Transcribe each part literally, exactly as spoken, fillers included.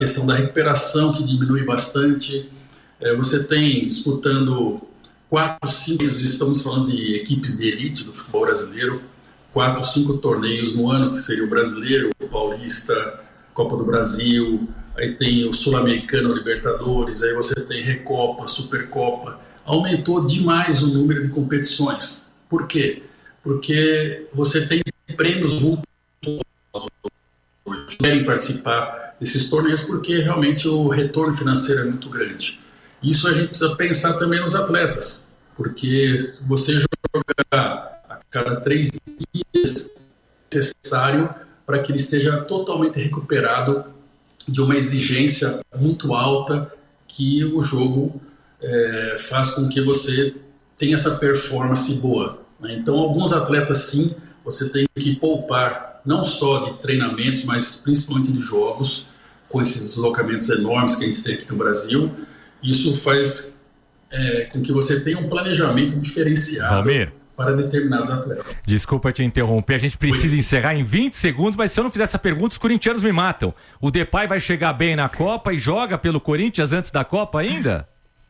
questão da recuperação que diminui bastante. É, você tem disputando quatro, cinco, estamos falando de equipes de elite do futebol brasileiro, quatro, cinco torneios no ano, que seria o Brasileiro, o Paulista, Copa do Brasil, aí tem o Sul-Americano, o Libertadores, aí você tem Recopa, Supercopa. Aumentou demais o número de competições. Por quê? Porque você tem prêmios vultosos que querem participar desses torneios, porque realmente o retorno financeiro é muito grande. Isso a gente precisa pensar também nos atletas, porque se você jogar a cada três dias é necessário para que ele esteja totalmente recuperado de uma exigência muito alta que o jogo é, faz com que você tenha essa performance boa, né? Então, alguns atletas, sim, você tem que poupar não só de treinamentos, mas principalmente de jogos, com esses deslocamentos enormes que a gente tem aqui no Brasil. Isso faz é, com que você tenha um planejamento diferenciado, Valmir, para determinados atletas. Desculpa te interromper, a gente precisa Oi. encerrar em vinte segundos, mas se eu não fizer essa pergunta, os corintianos me matam. O Depay vai chegar bem na Copa e joga pelo Corinthians antes da Copa ainda?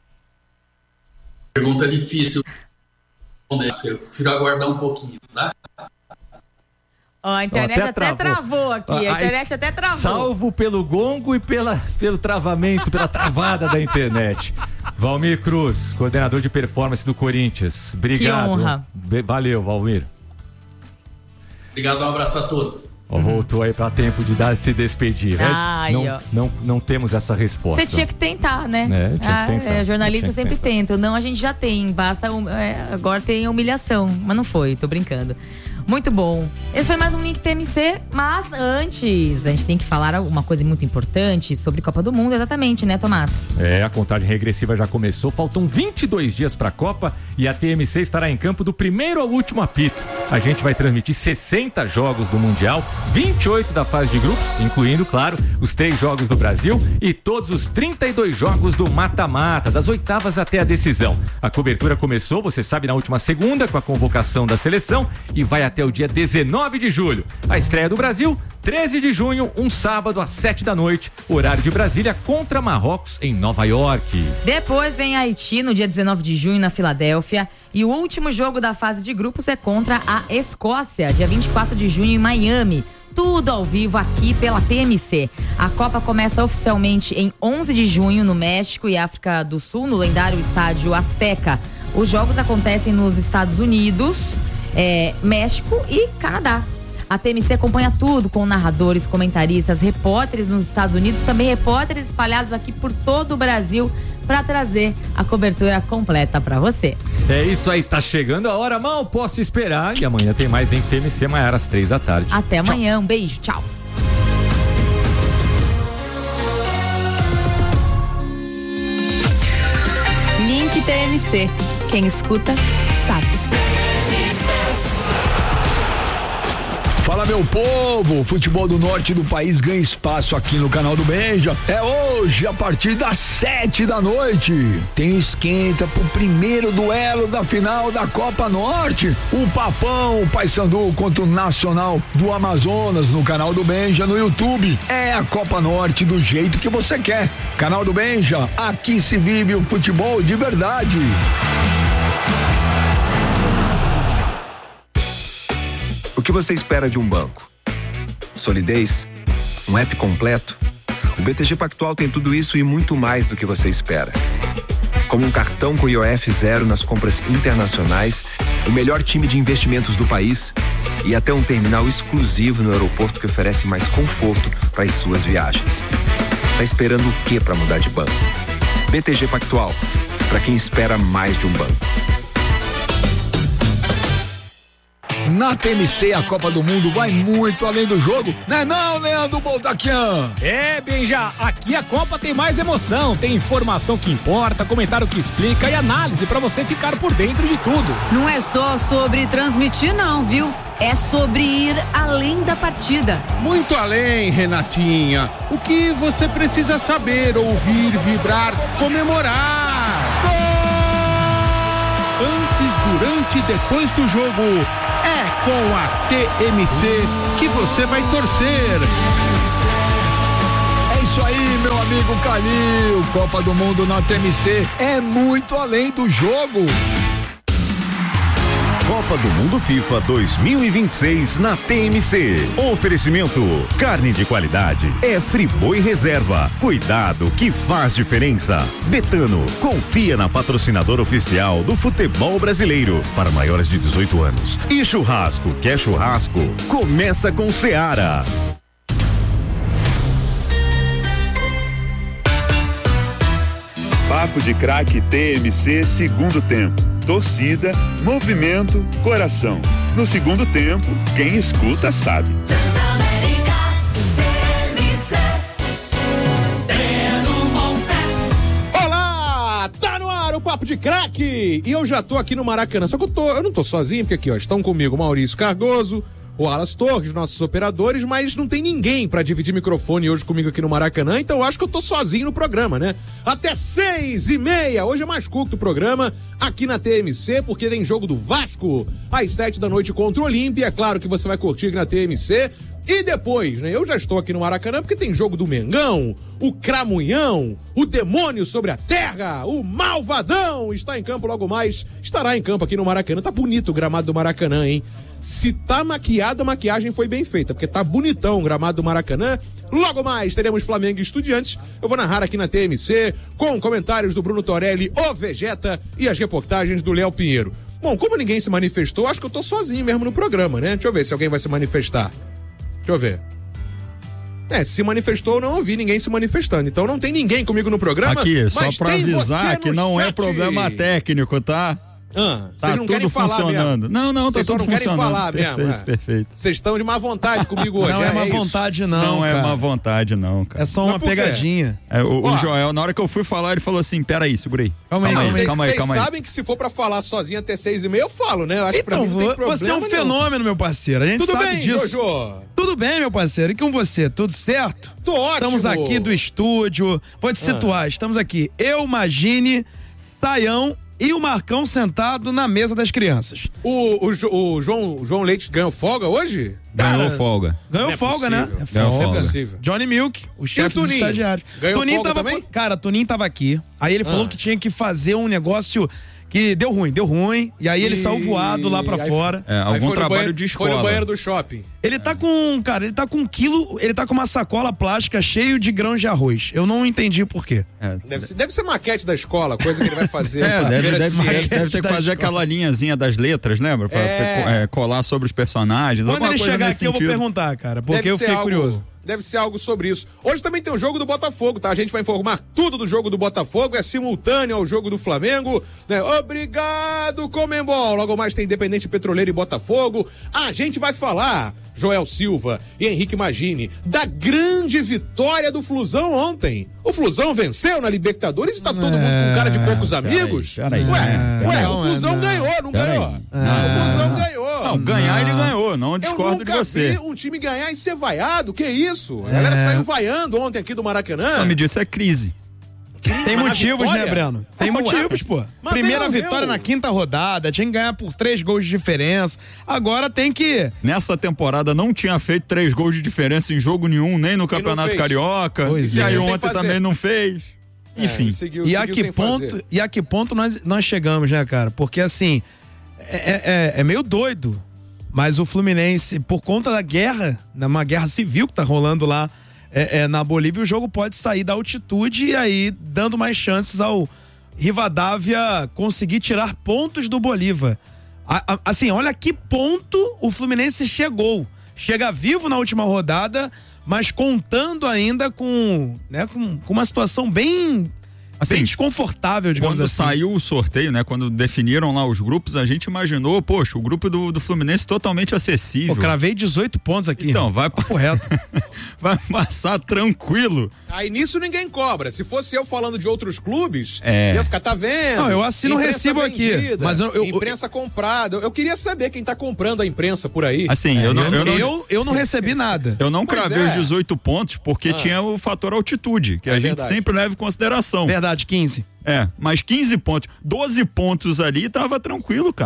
Pergunta difícil. Eu prefiro aguardar um pouquinho, tá? Ó, a internet até, até travou. travou aqui, a internet até travou. Salvo pelo gongo e pela, pelo travamento, pela travada da internet. Valmir Cruz, coordenador de performance do Corinthians. Obrigado. Que honra. Valeu, Valmir. Obrigado, um abraço a todos. Ó, voltou aí para tempo de dar, se despedir. Ai, não, não, não temos essa resposta. Você tinha que tentar, né? É, tinha ah, que tentar. É, jornalista que sempre tentar. tenta. Não, a gente já tem. Basta. É, agora tem humilhação. Mas não foi, tô brincando. Muito bom. Esse foi mais um Link T M C, mas antes, a gente tem que falar uma coisa muito importante sobre Copa do Mundo, exatamente, né, Tomás? É, a contagem regressiva já começou, faltam vinte e dois dias para a Copa e a T M C estará em campo do primeiro ao último apito. A gente vai transmitir sessenta jogos do Mundial, vinte e oito da fase de grupos, incluindo, claro, os três jogos do Brasil e todos os trinta e dois jogos do mata-mata, das oitavas até a decisão. A cobertura começou, você sabe, na última segunda, com a convocação da seleção e vai até o dia dezenove de julho. A estreia do Brasil, treze de junho, um sábado às sete da noite, horário de Brasília, contra Marrocos em Nova York. Depois vem Haiti no dia dezenove de junho na Filadélfia e o último jogo da fase de grupos é contra a Escócia, dia vinte e quatro de junho em Miami. Tudo ao vivo aqui pela T M C. A Copa começa oficialmente em onze de junho no México e África do Sul, no lendário estádio Azteca. Os jogos acontecem nos Estados Unidos, É, México e Canadá. A T M C acompanha tudo com narradores, comentaristas, repórteres nos Estados Unidos, também repórteres espalhados aqui por todo o Brasil para trazer a cobertura completa para você. É isso aí, tá chegando a hora, mal posso esperar. E amanhã tem mais Link T M C, Maiara, às três da tarde. Até amanhã, tchau. Um beijo, tchau. Link T M C, quem escuta sabe. Fala, meu povo, o futebol do norte do país ganha espaço aqui no canal do Benja. É hoje, a partir das sete da noite. Tem esquenta pro primeiro duelo da final da Copa Norte. O Papão, o Paysandu contra o Nacional do Amazonas no canal do Benja no YouTube. É a Copa Norte do jeito que você quer. Canal do Benja, aqui se vive o futebol de verdade. O que você espera de um banco? Solidez? Um app completo? O B T G Pactual tem tudo isso e muito mais do que você espera. Como um cartão com I O F zero nas compras internacionais, o melhor time de investimentos do país e até um terminal exclusivo no aeroporto que oferece mais conforto para as suas viagens. Tá esperando o que para mudar de banco? B T G Pactual, para quem espera mais de um banco. Na T M C, a Copa do Mundo vai muito além do jogo, né não, Leandro Boldaquian? É, Benja, aqui a Copa tem mais emoção, tem informação que importa, comentário que explica e análise pra você ficar por dentro de tudo. Não é só sobre transmitir não, viu? É sobre ir além da partida. Muito além, Renatinha. O que você precisa saber, ouvir, vibrar, comemorar. Gol! Antes, durante e depois do jogo. É com a T M C que você vai torcer. É isso aí, meu amigo Calil. Copa do Mundo na T M C é muito além do jogo. Copa do Mundo FIFA dois mil e vinte e seis na T M C. Oferecimento: carne de qualidade é Friboi Reserva. Cuidado que faz diferença. Betano, confia na patrocinadora oficial do futebol brasileiro para maiores de dezoito anos. E churrasco, quer churrasco? Começa com Seara. Papo de Craque T M C segundo tempo. Torcida, movimento, coração. No segundo tempo, quem escuta sabe. Olá, tá no ar o Papo de Craque e eu já tô aqui no Maracanã, só que eu, tô, eu não tô sozinho, porque aqui ó, estão comigo Maurício Cardoso, o Alas Torres, nossos operadores, mas não tem ninguém pra dividir microfone hoje comigo aqui no Maracanã, então eu acho que eu tô sozinho no programa, né? Até seis e meia, hoje é mais curto o programa aqui na T M C, porque tem jogo do Vasco às sete da noite contra o Olímpia, é claro que você vai curtir aqui na T M C, e depois, né? Eu já estou aqui no Maracanã porque tem jogo do Mengão, o Cramunhão, o Demônio sobre a Terra, o Malvadão está em campo logo mais, estará em campo aqui no Maracanã, tá bonito o gramado do Maracanã, hein? Se tá maquiado, a maquiagem foi bem feita, porque tá bonitão o gramado do Maracanã. Logo mais teremos Flamengo e Estudiantes. Eu vou narrar aqui na T M C, com comentários do Bruno Torelli, o Vegeta, e as reportagens do Léo Pinheiro. Bom, como ninguém se manifestou, acho que eu tô sozinho mesmo no programa, né? Deixa eu ver se alguém vai se manifestar. Deixa eu ver. É, se manifestou, eu não ouvi ninguém se manifestando. Então não tem ninguém comigo no programa. Aqui, só pra avisar que não chat. É problema técnico, tá? Ah, tá vocês não tudo querem falar funcionando. mesmo. Não, não, tá vocês tudo só não funcionando. querem falar perfeito, mesmo. É. Perfeito. Vocês estão de má vontade comigo hoje. Não é, é má isso. vontade, não. Não cara. É má vontade, não, cara. É só uma pegadinha. É, o, o Joel, na hora que eu fui falar, ele falou assim: peraí, segura aí. Calma aí, calma aí, calma aí. Vocês calma aí. sabem que se for pra falar sozinho até seis e meia, eu falo, né? Eu acho então, que pra mim não tem problema. Você é um não. fenômeno, meu parceiro. A gente Tudo sabe bem, disso. Jojo? Tudo bem, meu parceiro. E com você? Tudo certo? Tô ótimo. Estamos aqui do estúdio. Vou te situar. Ah. Estamos aqui. Eu, Magine, Saião e o Marcão sentado na mesa das crianças. O, o, o, João, o João Leite ganhou folga hoje? Ganhou Cara, folga. Ganhou é folga, possível. né? É Ganhou folga. folga. Johnny Milk, o chefe dos estagiários. Ganhou Toninho folga tava, também? Cara, Toninho tava aqui. Aí ele falou Ah. que tinha que fazer um negócio que deu ruim, deu ruim. E aí ele E... saiu voado lá pra aí, fora. É, algum trabalho banheiro, de escola. Foi no banheiro do shopping. Ele tá com, cara, ele tá com um quilo, ele tá com uma sacola plástica cheio de grãos de arroz. Eu não entendi por quê. É. Deve ser, deve ser maquete da escola, coisa que ele vai fazer. É, pra deve, feira de deve, ciência. deve, deve ter que fazer aquela linhazinha das letras, lembra? Pra É. é, colar sobre os personagens. Quando alguma ele coisa chegar nesse aqui eu vou sentido. perguntar, cara, porque Deve eu ser fiquei algo- curioso. Deve ser algo sobre isso. Hoje também tem o jogo do Botafogo, tá? A gente vai informar tudo do jogo do Botafogo, é simultâneo ao jogo do Flamengo, né? Obrigado, Comembol! Logo mais tem Independente Petroleiro e Botafogo. A gente vai falar, Joel Silva e Henrique Magini, da grande vitória do Flusão ontem. O Flusão venceu na Libertadores e tá todo mundo com cara de poucos amigos? peraí, ué, peraí. ué, Não, o Flusão não. ganhou, não Peraí. ganhou? Não. O Flusão ganhou. Não, ganhar ele ganhou, não Eu discordo de nunca você. vi um time ganhar e ser vaiado, que isso? A galera É. saiu vaiando ontem aqui do Maracanã. O nome disso é crise. Tem Mas na motivos, vitória? né, Breno? Tem Ué, motivos, pô. mas Primeira venceu. vitória na quinta rodada, tinha que ganhar por três gols de diferença. Agora tem que... Nessa temporada não tinha feito três gols de diferença em jogo nenhum, nem no Campeonato fez. Carioca. Pois e é. aí Sem ontem fazer. também não fez. Enfim. É, seguiu, E a seguiu que sem ponto, fazer. e a que ponto nós, nós chegamos, né, cara? Porque assim, é, é, é meio doido. Mas o Fluminense, por conta da guerra, uma guerra civil que tá rolando lá é, é, na Bolívia, o jogo pode sair da altitude e aí dando mais chances ao Rivadavia conseguir tirar pontos do Bolívar. A, a, assim, olha que ponto o Fluminense chegou. Chega vivo na última rodada, mas contando ainda com, né, com, com uma situação bem, Assim, bem desconfortável, digamos quando assim. saiu o sorteio, né? Quando definiram lá os grupos, a gente imaginou, poxa, o grupo do, do Fluminense totalmente acessível. Pô, cravei dezoito pontos aqui. Então, vai Papo reto. vai passar tranquilo. Aí nisso ninguém cobra. Se fosse eu falando de outros clubes, É. ia ficar, tá vendo? Não, eu assino o Imprensa recibo aqui, vendida, mas eu- eu- imprensa comprada. Eu queria saber quem tá comprando a imprensa por aí. Assim, eu, não, eu, não, eu, eu não recebi nada. eu não Pois cravei é. os dezoito pontos porque Ah. tinha o fator altitude, que É a gente verdade. sempre leva em consideração. Verdade, quinze. É, mas quinze pontos, doze pontos ali tava tranquilo, cara.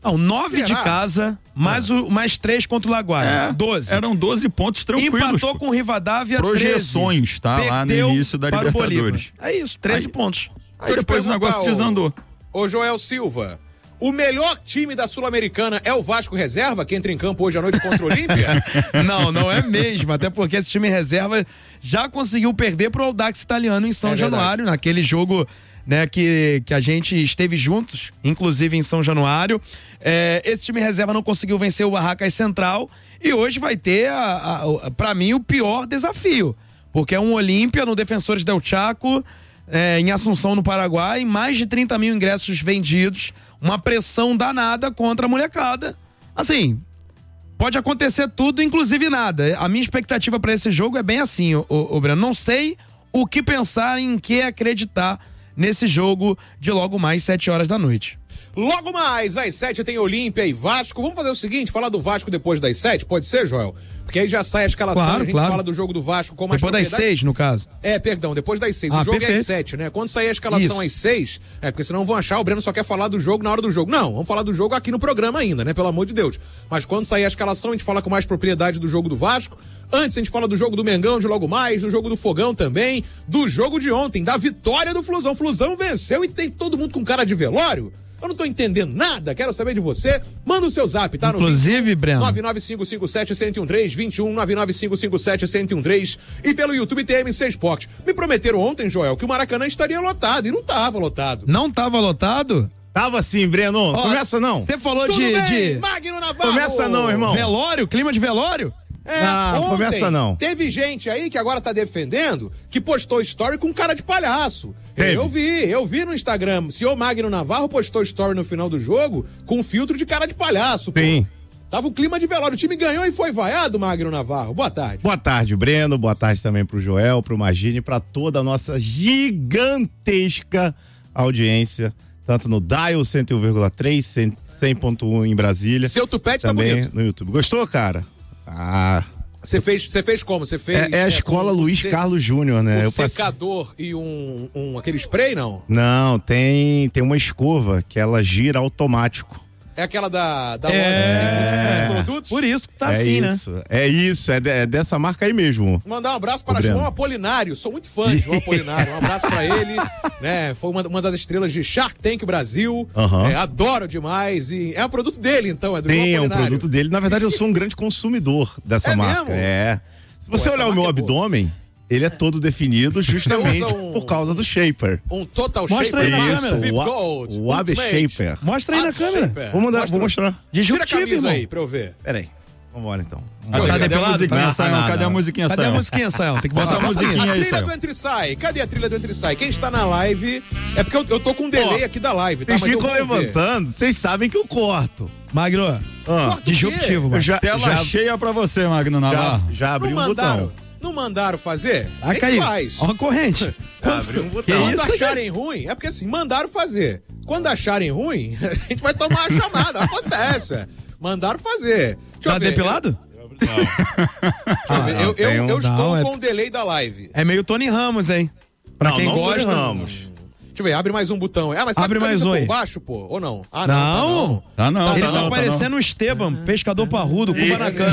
Não, nove Será? de casa, mais, o, mais três contra o Laguaira. É, doze. Eram doze pontos tranquilos. Empatou com o Rivadavia, Projeções, treze. tá? Lá no Perdeu início da para o Libertadores. Bolívar. É isso, treze Aí- pontos. Aí depois o negócio perguntar, desandou. Ô, ô Joel Silva, o melhor time da Sul-Americana é o Vasco Reserva, que entra em campo hoje à noite contra o Olímpia? Não, não é mesmo. Até porque esse time reserva já conseguiu perder pro Audax Italiano em São É verdade. Januário, naquele jogo, né, que, que a gente esteve juntos, inclusive em São Januário. É, esse time reserva não conseguiu vencer o Barracas Central e hoje vai ter, a, a, a, pra mim, o pior desafio. Porque é um Olímpia no Defensores del Chaco, é, em Assunção, no Paraguai, mais de trinta mil ingressos vendidos, uma pressão danada contra a molecada. Assim, pode acontecer tudo, inclusive nada. A minha expectativa para esse jogo é bem assim, ô, ô, ô Breno. Não sei o que pensar, em que acreditar nesse jogo de logo mais sete horas da noite. Logo mais, às sete tem Olímpia e Vasco. Vamos fazer o seguinte, falar do Vasco depois das sete, pode ser, Joel? Porque aí já sai a escalação, Claro, a gente claro. fala do jogo do Vasco com mais Depois das propriedade. seis, no caso. É, perdão, depois das seis. Ah, o jogo é perfeito. às sete, né? Quando sair a escalação Isso. às seis, é porque senão vão achar, o Breno só quer falar do jogo na hora do jogo. Não, vamos falar do jogo aqui no programa ainda, né? Pelo amor de Deus. Mas quando sair a escalação, a gente fala com mais propriedade do jogo do Vasco. Antes a gente fala do jogo do Mengão, de logo mais, do jogo do Fogão também, do jogo de ontem, da vitória do Flusão. O Flusão venceu e tem todo mundo com cara de velório. Eu não tô entendendo nada, quero saber de você. Manda o seu zap, tá? No Inclusive, Breno. nove nove cinco cinco sete, um zero um três, vinte e um nove nove cinco cinco sete, um zero um três e pelo YouTube T M C Esportes. Me prometeram ontem, Joel, que o Maracanã estaria lotado e não tava lotado. Não tava lotado? Tava sim, Breno. Ó, Começa não. Você falou Tudo de, bem, de Magno Navarro. Começa não, irmão. velório, clima de velório? É, Não, ontem começa não. Teve gente aí que agora tá defendendo que postou story com cara de palhaço. Teve. Eu vi, eu vi no Instagram. O senhor Magno Navarro postou story no final do jogo com filtro de cara de palhaço. Pô. Sim. Tava o clima de velório. O time ganhou e foi vaiado, Magno Navarro. Boa tarde. Boa tarde, Breno. Boa tarde também pro Joel, pro Magine, pra toda a nossa gigantesca audiência, tanto no Dial cento e um vírgula três, cem ponto um em Brasília. Seu tupete tá também bonito. no YouTube. Gostou, cara? Ah. Você fez, você fez como? Você fez. É, é a escola com Luiz se- Carlos Júnior, né? Um Eu passei- secador e um, um aquele spray, não? Não, tem, tem uma escova que ela gira automático. É aquela da, da É. loja de produtos? Por isso que tá é assim, isso, né? É isso, é, de- é dessa marca aí mesmo. Mandar um abraço para Ô, Breno. João Apolinário. Sou muito fã de João Apolinário. Um abraço para ele. Né? Foi uma, uma das estrelas de Shark Tank Brasil. Aham. É, adoro demais. E é um produto dele, então. É do Tem, é João um Apolinário. produto dele. Na verdade, eu sou um grande consumidor dessa É marca. mesmo? É. Se você Pô, essa olhar o meu marca é boa. abdômen, ele é todo definido justamente usa um- por causa do shaper. Um Total Mostra Shaper. aí na Isso, câmera. Vip o, a- Gold, o Ab Ultimate. Shaper. Mostra aí na Ab câmera. Shaper. Vou mandar, Mostra- vou mostrar. Tira a Disruptivo, camisa irmão. aí pra eu ver. Peraí. Vambora então. Tá Cadê, cadê a depilado? musiquinha, Não, Sayão? não, Cadê a não. musiquinha, Cadê a Sayão? musiquinha, Sayão? Tem que botar Bota a a musiquinha. musiquinha A aí, trilha Sayão. do Entre e Sai. Cadê a trilha do Entre e Sai? Quem está na live... É porque eu, eu tô com um delay Ó, aqui da live, tá? Vocês Mas eu ficam vou ver. levantando, vocês sabem que eu corto. Magno, Ah, Corta o quê? disruptivo, eu mano. já, Tela já, cheia pra você, Magno já, Navarro. já abri Não um mandaram, botão. não mandaram fazer? Ah, Quem que caiu. faz? Ó a corrente. Já abri um Quando botão. isso? acharem ruim, é porque assim, mandaram fazer. Quando acharem ruim, a gente vai tomar a chamada. Acontece, é. Mandaram fazer. Deixa Tá eu ver. depilado? Deixa eu ver. Eu, eu, tem um- eu estou não, é- com o delay da live. É meio Tony Ramos, hein? Pra Não, quem não gosta. Ramos. Deixa eu ver, abre mais um botão. Ah, mas tá Abre com a camisa mais um por aí. baixo, pô? Ou não? Ah, Não. Tá não, Ele tá tá não, tá parecendo o Esteban, pescador parrudo, com Banacan.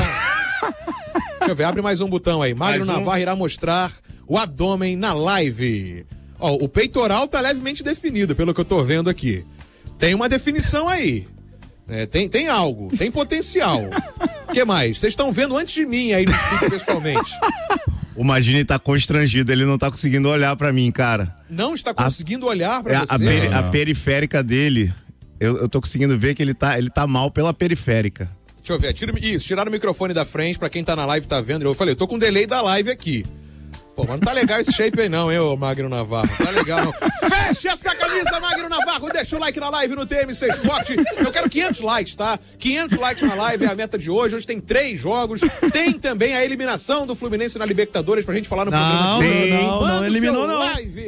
Deixa eu ver, abre mais um botão aí. Magno Mais um. Navarro irá mostrar o abdômen na live. Ó, o peitoral tá levemente definido, pelo que eu tô vendo aqui. Tem uma definição aí. É, tem, tem algo, tem potencial. O que mais? Vocês estão vendo antes de mim aí no estúdio pessoalmente. O Magini tá constrangido, ele não tá conseguindo olhar pra mim, cara. Não está conseguindo olhar É, pra a, você? peri- a periférica dele, eu, eu tô conseguindo ver que ele tá, ele tá mal pela periférica. Deixa eu ver, tira, isso, tirar o microfone da frente pra quem tá na live tá vendo. Eu falei, eu tô com delay da live aqui. Pô, mas não tá legal esse shape aí não, hein, ô Magno Navarro. Não tá legal não. Fecha essa camisa, Magno Navarro. Deixa o like na live no T M C Esporte. Eu quero quinhentos likes, tá? quinhentos likes na live é a meta de hoje. Hoje tem três jogos. Tem também a eliminação do Fluminense na Libertadores pra gente falar no Não, programa. não, não, Manda não o eliminou seu não. Live, na Não,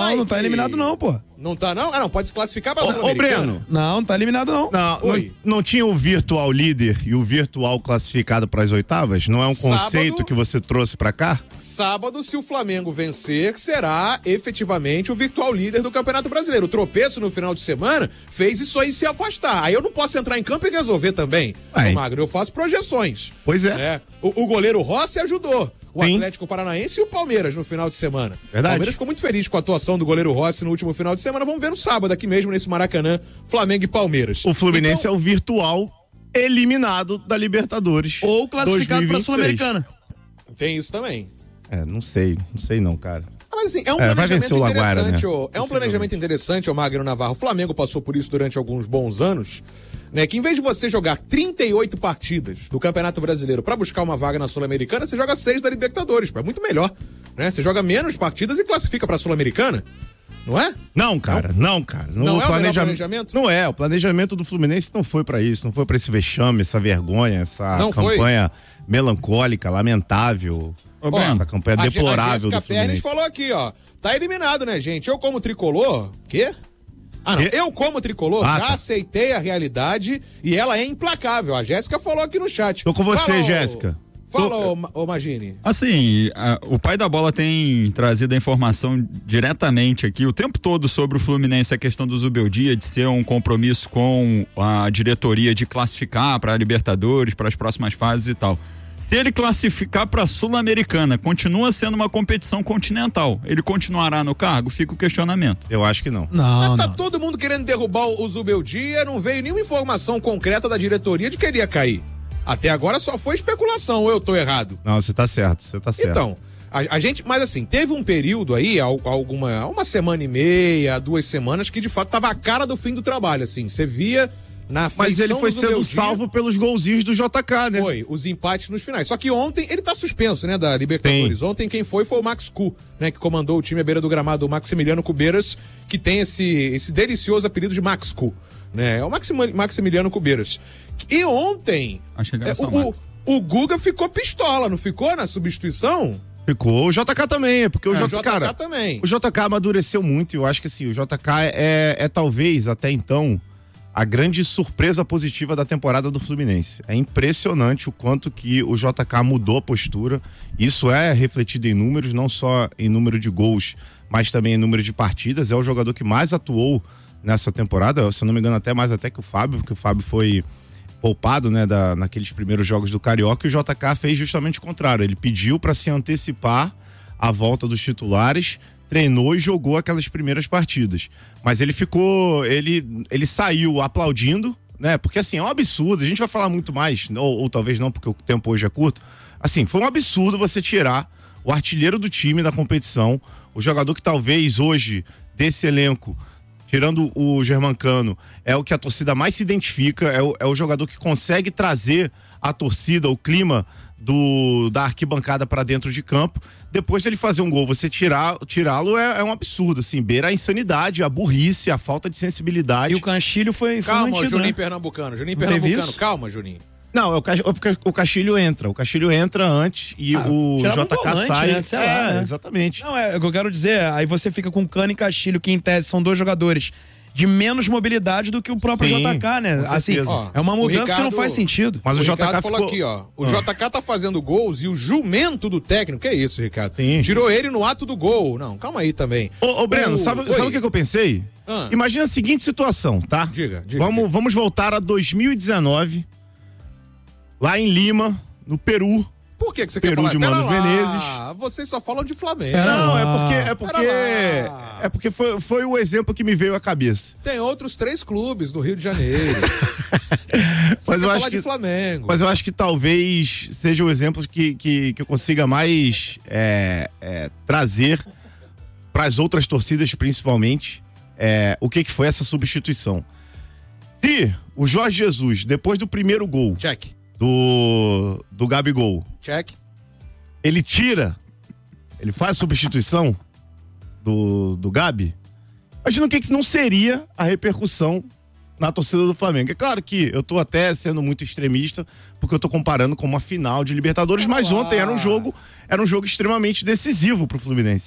Não, não tá eliminado não, pô. Não tá não? Ah, não, pode se classificar pra Ô, ô Breno. Não, não tá eliminado não. Não, não, não tinha o virtual líder e o virtual classificado para as oitavas? Não é um conceito Sábado- que você trouxe para cá? Sábado, se o Flamengo vencer, será efetivamente o virtual líder do Campeonato Brasileiro. O tropeço no final de semana fez isso aí se afastar. Aí eu não posso entrar em campo e resolver também. Ô, Magro, eu faço projeções. Pois é. né? O, o goleiro Rossi ajudou. O Sim. Atlético Paranaense e o Palmeiras no final de semana. Verdade. O Palmeiras ficou muito feliz com a atuação do goleiro Rossi no último final de semana. Vamos ver no sábado aqui mesmo, nesse Maracanã, Flamengo e Palmeiras. O Fluminense é o virtual eliminado da Libertadores. Ou classificado pra dois mil e vinte e seis. Sul-Americana. Tem isso também. É, não sei, não sei não, cara. Mas assim, é um É, vai planejamento vencer o Laguara, interessante, né? ô. É um planejamento interessante, ô Magno Navarro. O Flamengo passou por isso durante alguns bons anos, né? Que em vez de você jogar trinta e oito partidas do Campeonato Brasileiro pra buscar uma vaga na Sul-Americana, você joga seis da Libertadores, pô. É muito melhor, né? Você joga menos partidas e classifica pra Sul-Americana, não é? Não, cara, não, cara. Não o é o melhor planejamento? Não é, o planejamento do Fluminense não foi pra isso, não foi pra esse vexame, essa vergonha, essa Não foi? campanha melancólica, lamentável. Ó, essa campanha a Gé- deplorável a do Jéssica Pernes Fluminense. falou aqui, ó. Tá eliminado, né, gente? Eu como tricolor, quê? Ah, não. Quê? Eu como tricolor, Ah, já tá. aceitei a realidade e ela é implacável. A Jéssica falou aqui no chat. Tô com você, Fala, ô- Jéssica. Fala, ô, Ma- ô Magini. Assim, a- o pai da bola tem trazido a informação diretamente aqui o tempo todo sobre o Fluminense, a questão do Zubeldia, de ser um compromisso com a diretoria de classificar para a Libertadores, para as próximas fases e tal. Se ele classificar para a Sul-Americana, continua sendo uma competição continental. Ele continuará no cargo? Fica o questionamento. Eu acho que não. Não, Tá todo mundo querendo derrubar o o Zubeldia, não veio nenhuma informação concreta da diretoria de que ele ia cair. Até agora só foi especulação, ou eu tô errado? Não, você tá certo, você tá certo. Então, a, a gente, mas assim, teve um período aí, al- alguma, uma semana e meia, duas semanas, que de fato tava a cara do fim do trabalho, assim, você via na Mas ele feição foi do sendo Zubeldia, salvo pelos golzinhos do J K, né? Foi, os empates nos finais. Só que ontem ele tá suspenso, né, da Libertadores. Ontem quem foi foi o Max Cu, né, que comandou o time à beira do gramado, o Maximiliano Cubeiras, que tem esse, esse delicioso apelido de Max Cu, né, é o Maxima- Maximiliano Cubeiras. E ontem, Acho que é, só o, Max. o, o Guga ficou pistola, não ficou na substituição? Ficou. O J K também, é porque o É, o J K, J K cara, também. O J K amadureceu muito e eu acho que assim, o J K é, é talvez até então a grande surpresa positiva da temporada do Fluminense. É impressionante o quanto que o J K mudou a postura. Isso é refletido em números, não só em número de gols, mas também em número de partidas. É o jogador que mais atuou nessa temporada, se eu não me engano até mais até que o Fábio, porque o Fábio foi poupado, né, da, naqueles primeiros jogos do Carioca, e o J K fez justamente o contrário. Ele pediu para se antecipar à volta dos titulares, treinou e jogou aquelas primeiras partidas. Mas ele ficou, ele, ele saiu aplaudindo, né? Porque assim, é um absurdo, a gente vai falar muito mais, ou, ou talvez não, porque o tempo hoje é curto. Assim, foi um absurdo você tirar o artilheiro do time da competição, o jogador que talvez hoje, desse elenco, tirando o Germancano, é o que a torcida mais se identifica, é o, é o jogador que consegue trazer a torcida, o clima do, da arquibancada para dentro de campo. Depois dele fazer um gol, você tirar, tirá-lo é, é um absurdo, assim, beira a insanidade, a burrice, a falta de sensibilidade. E o Canchilho foi, foi Calma, mantido, Juninho né? Pernambucano, Juninho Não teve Pernambucano, isso? calma, Juninho. Não, é o, Ca- é porque o Castilho entra. O Castilho entra antes e Ah, o tirava um J K volante, sai. né? Sei é, lá, né? exatamente. Não, é o que eu quero dizer, aí você fica com Cano e Castilho, que em tese são dois jogadores de menos mobilidade do que o próprio Sim, J K, né? com Assim, certeza. Ó, é uma o mudança que não Ricardo- faz sentido. Mas o, J K Ricardo falou ficou... aqui, ó. O Ah. J K tá fazendo gols e o jumento do técnico, que é isso, Ricardo? Sim. Tirou ele no ato do gol. Não, calma aí também. Ô, ô Breno, O- sabe, Oi. sabe o que, que eu pensei? Ah. Imagina a seguinte situação, tá? Diga, diga. Vamos, diga. vamos voltar a dois mil e dezenove, lá em Lima, no Peru. Por que, que você Peru quer falar? de Pera Mano lá, Menezes. Vocês só falam de Flamengo. Não, lá. é porque é porque Pera lá. é porque foi, foi o exemplo que me veio à cabeça. Tem outros três clubes no Rio de Janeiro. Você Mas quer eu falar acho de que Flamengo. Mas eu acho que talvez seja o exemplo que, que, que eu consiga mais é, é, trazer para as outras torcidas, principalmente, é, o que, que foi essa substituição. Se o Jorge Jesus, depois do primeiro gol Check, do, do Gabigol, check. ele tira, ele faz a substituição do, do Gabi, imagina o que, que não seria a repercussão na torcida do Flamengo. É claro que eu tô até sendo muito extremista, porque eu tô comparando com uma final de Libertadores, mas ontem era um jogo, era um jogo extremamente decisivo pro Fluminense.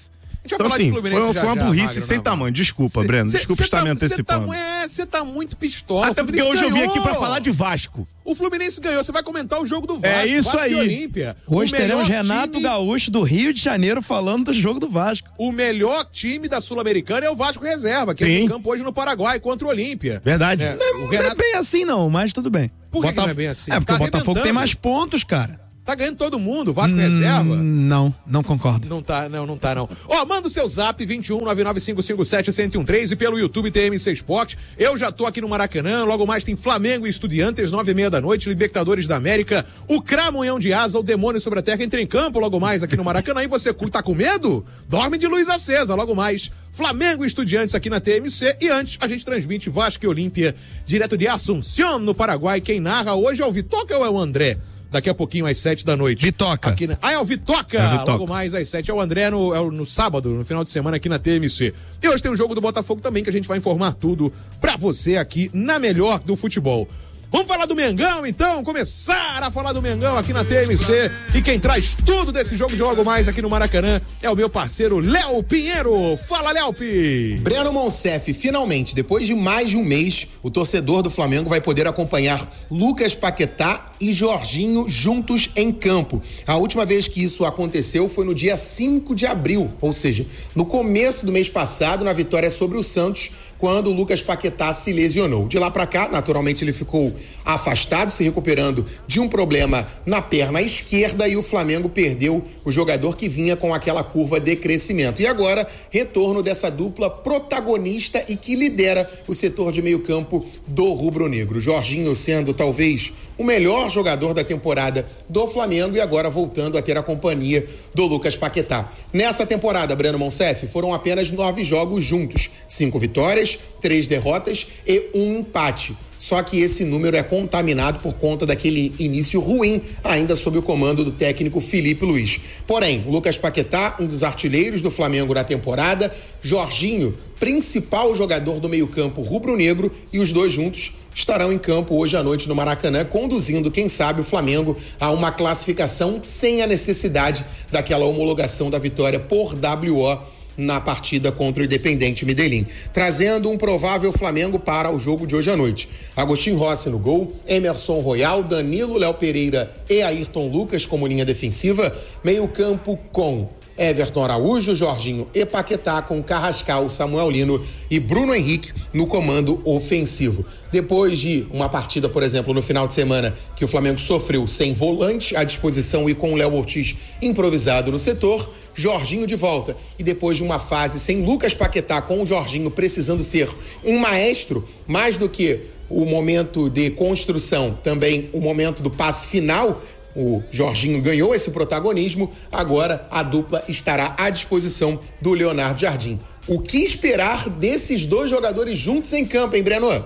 Então, assim, foi, foi uma burrice sem tamanho. Desculpa, cê, Breno. Desculpa estar tá, me antecipando. Você tá, é, tá muito pistola. Até porque hoje ganhou. Eu vim aqui pra falar de Vasco. O Fluminense ganhou. Você vai comentar o jogo do Vasco. É isso Vasco aí. E Olímpia. Hoje teremos Renato time... Gaúcho do Rio de Janeiro falando do jogo do Vasco. O melhor time da Sul-Americana é o Vasco Reserva, que Sim. é em campo hoje no Paraguai contra o Olímpia. Verdade. É, não, Renato... não é bem assim não, mas tudo bem. Por que, Botaf... que não é bem assim? É porque tá o Botafogo tem mais pontos, cara. Tá ganhando todo mundo, o Vasco hum, reserva? Não, não concordo. Não tá, não, não tá não. Ó, manda o seu zap vinte e um, nove nove cinco cinco sete, zero um três e pelo YouTube T M C Sport. Eu já tô aqui no Maracanã, logo mais tem Flamengo e Estudiantes, nove e meia da noite, Libertadores da América, o Cramunhão de Asa, o Demônio sobre a Terra entra em campo logo mais aqui no Maracanã. E você tá com medo? Dorme de luz acesa, logo mais Flamengo e Estudiantes aqui na T M C. E antes a gente transmite Vasco e Olímpia direto de Assunción, no Paraguai. Quem narra hoje é o Vitoca ou é o André? Daqui a pouquinho, às sete da noite. Vitoca. Aqui na... Ah, é o Vitoca. É o Vitoca. Logo mais às sete. É o André no, é o, no sábado, no final de semana aqui na T M C. E hoje tem um jogo do Botafogo também, que a gente vai informar tudo pra você aqui na melhor do futebol. Vamos falar do Mengão, então? Começar a falar do Mengão aqui na T M C. E quem traz tudo desse jogo de logo mais aqui no Maracanã é o meu parceiro Léo Pinheiro. Fala, Léo Pi! Breno Monsef, finalmente, depois de mais de um mês, o torcedor do Flamengo vai poder acompanhar Lucas Paquetá e Jorginho juntos em campo. A última vez que isso aconteceu foi no dia cinco de abril, ou seja, no começo do mês passado, na vitória sobre o Santos, quando o Lucas Paquetá se lesionou. De lá pra cá, naturalmente, ele ficou afastado, se recuperando de um problema na perna esquerda, e o Flamengo perdeu o jogador que vinha com aquela curva de crescimento. E agora, retorno dessa dupla protagonista e que lidera o setor de meio campo do rubro-negro. Jorginho sendo talvez o melhor jogador da temporada do Flamengo e agora voltando a ter a companhia do Lucas Paquetá. Nessa temporada, Breno Monsef, foram apenas nove jogos juntos, cinco vitórias, três derrotas e um empate. Só que esse número é contaminado por conta daquele início ruim, ainda sob o comando do técnico Felipe Luiz. Porém, Lucas Paquetá, um dos artilheiros do Flamengo na temporada, Jorginho, principal jogador do meio-campo rubro-negro, e os dois juntos estarão em campo hoje à noite no Maracanã, conduzindo, quem sabe, o Flamengo a uma classificação sem a necessidade daquela homologação da vitória por W O na partida contra o Independente Medellín, trazendo um provável Flamengo para o jogo de hoje à noite. Agostinho Rossi no gol, Emerson Royal, Danilo, Léo Pereira e Ayrton Lucas como linha defensiva, meio campo com Everton Araújo, Jorginho e Paquetá, com Carrascal, Samuel Lino e Bruno Henrique no comando ofensivo. Depois de uma partida, por exemplo, no final de semana, que o Flamengo sofreu sem volante à disposição e com o Léo Ortiz improvisado no setor, Jorginho de volta. E depois de uma fase sem Lucas Paquetá, com o Jorginho precisando ser um maestro, mais do que o momento de construção, também o momento do passe final, o Jorginho ganhou esse protagonismo. Agora a dupla estará à disposição do Leonardo Jardim. O que esperar desses dois jogadores juntos em campo, hein, Breno?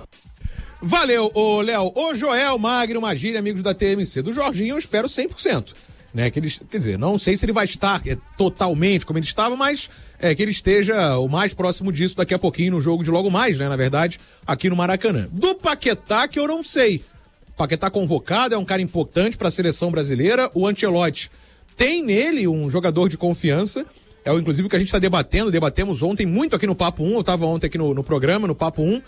Valeu, ô Léo. Ô Joel, Magno, Magília, amigos da T M C. Do Jorginho eu espero cem por cento. Né, que ele, quer dizer, não sei se ele vai estar é, totalmente como ele estava, mas é, que ele esteja o mais próximo disso daqui a pouquinho no jogo de logo mais, né, na verdade, aqui no Maracanã. Do Paquetá, que eu não sei. Paquetá convocado, é um cara importante para a seleção brasileira. O Ancelotti tem nele um jogador de confiança. É o inclusive que a gente está debatendo, debatemos ontem muito aqui no Papo um, eu estava ontem aqui no, no programa, no Papo um,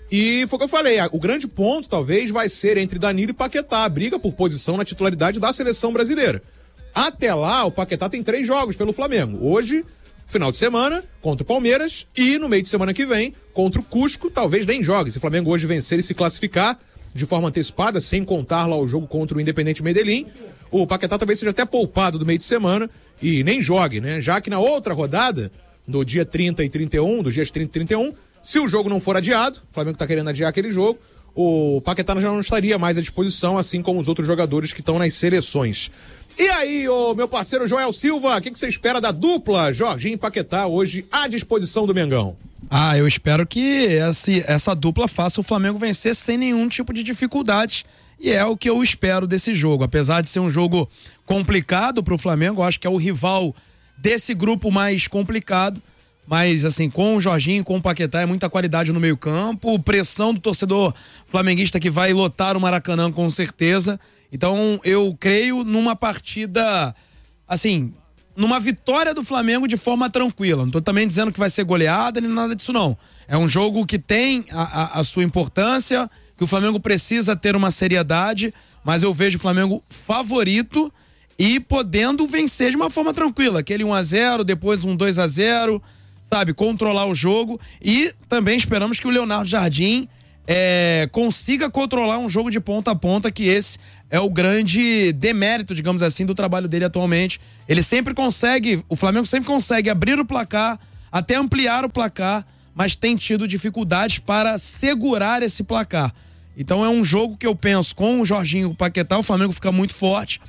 e foi o que eu falei, o grande ponto talvez vai ser entre Danilo e Paquetá, a briga por posição na titularidade da seleção brasileira. Até lá, o Paquetá tem três jogos pelo Flamengo. Hoje, final de semana, contra o Palmeiras, e no meio de semana que vem, contra o Cusco, talvez nem jogue. Se o Flamengo hoje vencer e se classificar de forma antecipada, sem contar lá o jogo contra o Independente Medellín, o Paquetá talvez seja até poupado do meio de semana e nem jogue, né? Já que na outra rodada, no dia trinta e trinta e um, dos dias trinta e trinta e um, se o jogo não for adiado, o Flamengo tá querendo adiar aquele jogo, o Paquetá já não estaria mais à disposição, assim como os outros jogadores que estão nas seleções. E aí, ô, meu parceiro Joel Silva, o que, que você espera da dupla Jorginho e Paquetá hoje à disposição do Mengão? Ah, eu espero que essa, essa dupla faça o Flamengo vencer sem nenhum tipo de dificuldade. E é o que eu espero desse jogo. Apesar de ser um jogo complicado para o Flamengo, eu acho que é o rival desse grupo mais complicado. Mas, assim, com o Jorginho, com o Paquetá, é muita qualidade no meio-campo, pressão do torcedor flamenguista que vai lotar o Maracanã com certeza. Então, eu creio numa partida, assim, numa vitória do Flamengo de forma tranquila. Não tô também dizendo que vai ser goleada nem nada disso, não. É um jogo que tem a, a, a sua importância, que o Flamengo precisa ter uma seriedade, mas eu vejo o Flamengo favorito e podendo vencer de uma forma tranquila. Aquele um a zero, depois um dois a zero, sabe? Controlar o jogo. E também esperamos que o Leonardo Jardim é, consiga controlar um jogo de ponta a ponta, que esse é o grande demérito, digamos assim, do trabalho dele atualmente. Ele sempre consegue, o Flamengo sempre consegue abrir o placar, até ampliar o placar, mas tem tido dificuldades para segurar esse placar. Então é um jogo que eu penso, com o Jorginho e o Paquetá, o Flamengo fica muito forte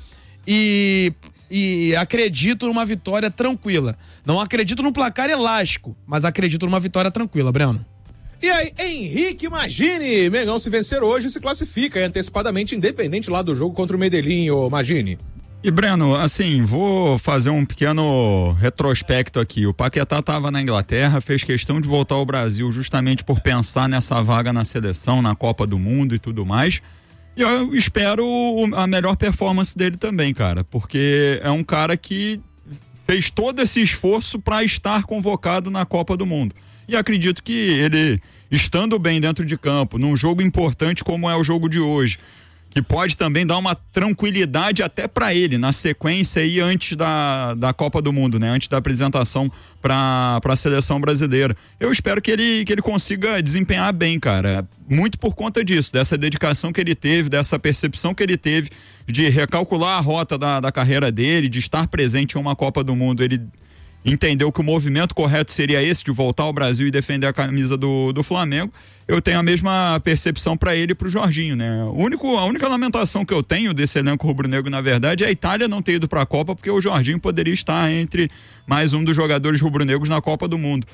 e, e acredito numa vitória tranquila. Não acredito no placar elástico, mas acredito numa vitória tranquila, Breno. E aí, Henrique Magini, Mengão, se vencer hoje, se classifica é antecipadamente, independente lá do jogo contra o Medellín, ô Magini. E Breno, assim, vou fazer um pequeno retrospecto aqui. O Paquetá estava na Inglaterra, fez questão de voltar ao Brasil justamente por pensar nessa vaga na seleção, na Copa do Mundo e tudo mais. E eu espero a melhor performance dele também, cara, porque é um cara que fez todo esse esforço para estar convocado na Copa do Mundo. E acredito que ele, estando bem dentro de campo, num jogo importante como é o jogo de hoje, que pode também dar uma tranquilidade até para ele na sequência aí antes da, da Copa do Mundo, né? Antes da apresentação para a seleção brasileira. Eu espero que ele, que ele consiga desempenhar bem, cara. Muito por conta disso, dessa dedicação que ele teve, dessa percepção que ele teve de recalcular a rota da, da carreira dele, de estar presente em uma Copa do Mundo. Ele entendeu que o movimento correto seria esse, de voltar ao Brasil e defender a camisa do, do Flamengo. Eu tenho a mesma percepção para ele e para o Jorginho, né? O único, a única lamentação que eu tenho desse elenco rubro-negro, na verdade, é a Itália não ter ido para a Copa, porque o Jorginho poderia estar entre mais um dos jogadores rubro-negros na Copa do Mundo.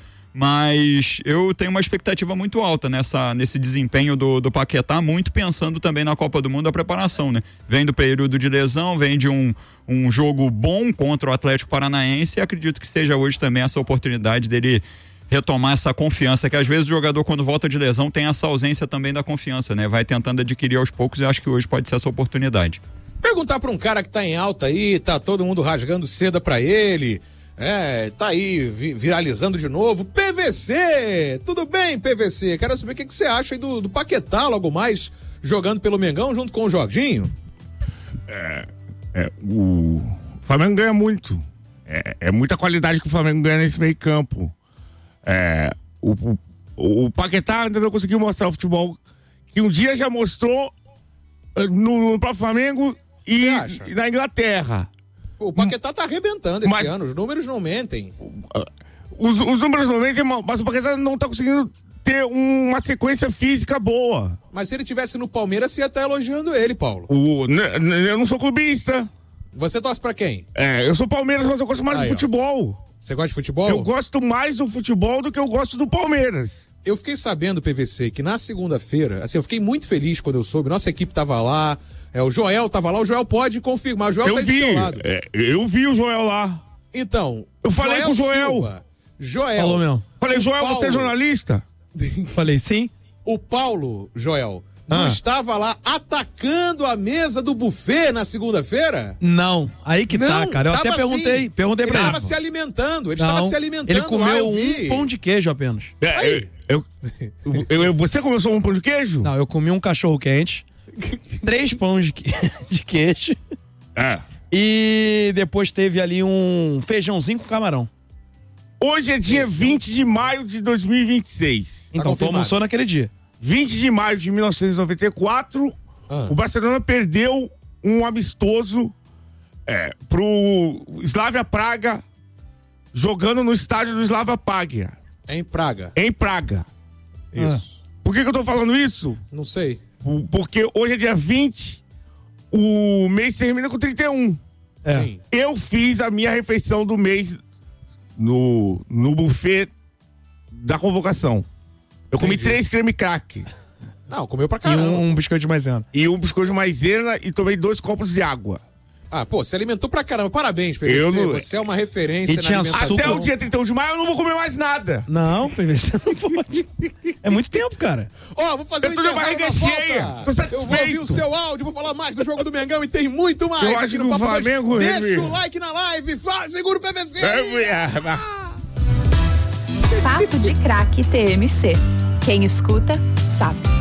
Mas eu tenho uma expectativa muito alta nessa, nesse desempenho do, do Paquetá, muito pensando também na Copa do Mundo, a preparação, né? Vem do período de lesão, vem de um, um jogo bom contra o Atlético Paranaense, e acredito que seja hoje também essa oportunidade dele retomar essa confiança, que às vezes o jogador, quando volta de lesão, tem essa ausência também da confiança, né? Vai tentando adquirir aos poucos, e acho que hoje pode ser essa oportunidade. Perguntar pra um cara que tá em alta aí, tá todo mundo rasgando seda pra ele, é, tá aí vi, viralizando de novo, P V C, tudo bem, P V C? Quero saber o que, que você acha aí do, do Paquetá logo mais, jogando pelo Mengão junto com o Jorginho. É, é, o Flamengo ganha muito, é, é muita qualidade que o Flamengo ganha nesse meio campo. É, o, o, o Paquetá ainda não conseguiu mostrar o futebol que um dia já mostrou no, no próprio Flamengo e, e na Inglaterra. O Paquetá tá arrebentando esse mas, ano, os números não mentem. Os, os números não mentem, mas o Paquetá não tá conseguindo ter uma sequência física boa. Mas se ele tivesse no Palmeiras, você ia estar elogiando ele, Paulo. O, eu não sou clubista. Você torce pra quem? É, eu sou Palmeiras, mas eu gosto mais aí, do futebol. Ó. Você gosta de futebol? Eu gosto mais do futebol do que eu gosto do Palmeiras. Eu fiquei sabendo, P V C, que na segunda-feira, assim, eu fiquei muito feliz quando eu soube, nossa equipe tava lá, é, o Joel tava lá, o Joel pode confirmar, o Joel eu tá vi, do seu lado. É, eu vi o Joel lá. Então, eu falei Joel com o Joel. Silva, Joel. Falou mesmo. Falei, Joel, Paulo, você é jornalista? Falei, sim. O Paulo, Joel, não ah. estava lá atacando a mesa do buffet na segunda-feira? Não, aí que não, tá, cara. Eu até perguntei, assim. perguntei pra ele. ele. Ele estava se alimentando, ele não, estava se alimentando. Ele comeu lá, eu um vi. pão de queijo apenas. É, eu, eu, eu, eu, você comeu só um pão de queijo? Não, eu comi um cachorro quente, três pães de, que, de queijo. É. E depois teve ali um feijãozinho com camarão. Hoje é dia vinte de maio de dois mil e vinte e seis. Então, tu almoçou naquele dia. vinte de maio de mil novecentos e noventa e quatro, ah. o Barcelona perdeu um amistoso é, pro Slavia Praga, jogando no estádio do Slavia Praga. Em Praga. Em Praga. Isso. Ah. Por que, que eu tô falando isso? Não sei. Porque hoje é dia vinte, o mês termina com trinta e um. É. Sim. Eu fiz a minha refeição do mês no, no buffet da convocação. Eu comi Entendi. três creme crack. Não, comeu pra E caramba. um, um biscoito de maisena. E um biscoito de maisena e tomei dois copos de água. Ah, pô, você alimentou pra caramba. Parabéns, P V C. Eu não- Você é uma referência E na tinha alimentação. Até o dia trinta e um de maio eu não vou comer mais nada. Não, P V C não pode. É muito tempo, cara. Ó, vou fazer Eu um tô de intervalo barriga na volta. cheia. Tô satisfeito. Eu vou ouvir o seu áudio, vou falar mais do jogo do Mengão e tem muito mais. Eu aqui acho no que o Papo Dois. Flamengo, Deixa ele- o like na live, fala, segura o P V C. Papo de Craque T M C. Quem escuta, sabe.